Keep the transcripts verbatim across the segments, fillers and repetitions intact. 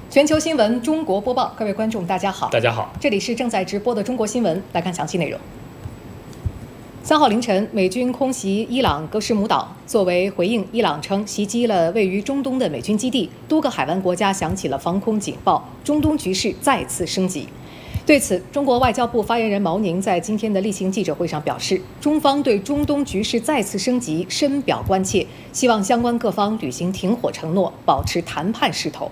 全球新闻中国播报，各位观众大家好。 大家好， 这里是正在直播的中国新闻，来看详细内容。三号凌晨，美军空袭伊朗格什姆岛，作为回应，伊朗称袭击了位于中东的美军基地，多个海湾国家响起了防空警报，中东局势再次升级。对此，中国外交部发言人毛宁在今天的例行记者会上表示，中方对中东局势再次升级深表关切，希望相关各方履行停火承诺，保持谈判势头。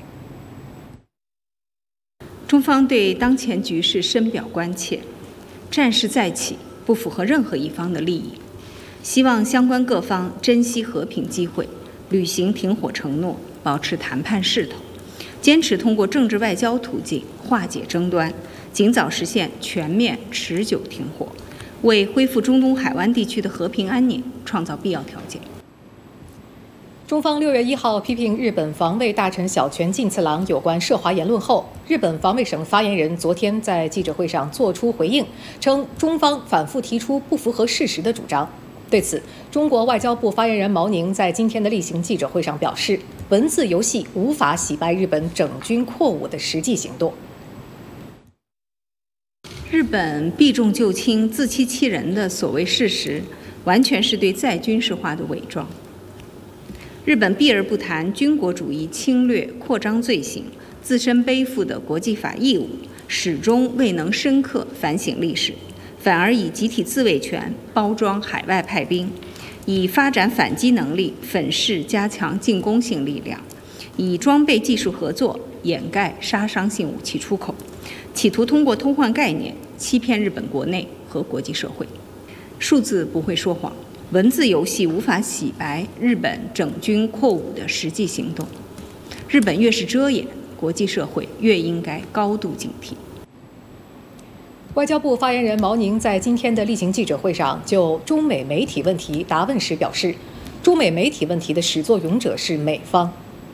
中方对当前局势深表关切，战事再起不符合任何一方的利益，希望相关各方珍惜和平机会，履行停火承诺，保持谈判势头，坚持通过政治外交途径化解争端，尽早实现全面持久停火，为恢复中东海湾地区的和平安宁创造必要条件。 中方六月一号批评日本防卫大臣小泉进次郎有关涉华言论后，日本防卫省发言人昨天在记者会上作出回应，称中方反复提出不符合事实的主张。对此，中国外交部发言人毛宁在今天的例行记者会上表示，文字游戏无法洗白日本整军扩武的实际行动。 日本避重就轻、自欺欺人的所谓事实，完全是对再军事化的伪装。日本避而不谈军国主义侵略扩张罪行，自身背负的国际法义务，始终未能深刻反省历史，反而以集体自卫权包装海外派兵，以发展反击能力粉饰加强进攻性力量，以装备技术合作掩盖杀伤性武器出口，企图通过偷换概念欺骗日本国内和国际社会。数字不会说谎，文字游戏无法洗白日本整军扩武的实际行动。日本越是遮掩，国际社会越应该高度警惕。 外交部发言人毛宁在今天的例行记者会上就中美媒体问题答问时表示，中美媒体问题的始作俑者是美方。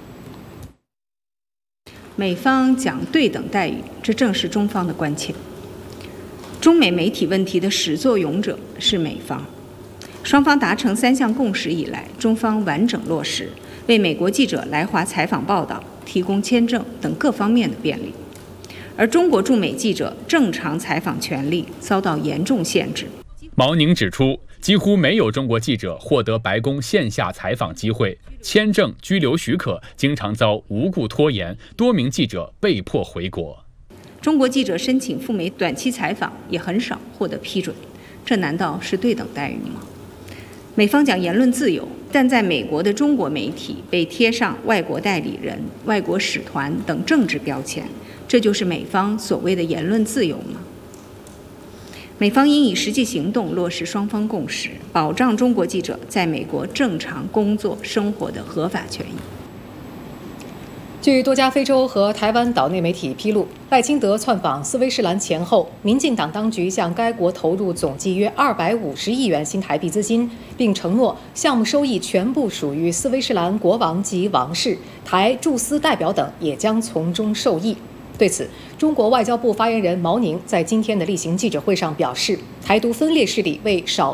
美方讲对等待遇，这正是中方的关切。中美媒体问题的始作俑者是美方。双方达成三项共识以来，中方完整落实，为美国记者来华采访报道提供签证等各方面的便利。而中国驻美记者正常采访权利遭到严重限制。 毛宁指出，几乎没有中国记者获得白宫线下采访机会，签证、居留许可经常遭无故拖延，多名记者被迫回国。 中国记者申请赴美短期采访也很少获得批准，这难道是对等待遇吗？美方讲言论自由，但在美国的中国媒体被贴上外国代理人、外国使团等政治标签，这就是美方所谓的言论自由吗？美方应以实际行动落实双方共识，保障中国记者在美国正常工作生活的合法权益。 据多家非洲和台湾岛内媒体披露，赖清德窜访斯威士兰前后，民进党当局向该国投入总计约二百五十亿元新台币资金，并承诺项目收益全部属于斯威士兰国王及王室，台驻斯代表等也将从中受益。对此，中国外交部发言人毛宁在今天的例行记者会上表示，台独分裂势力为少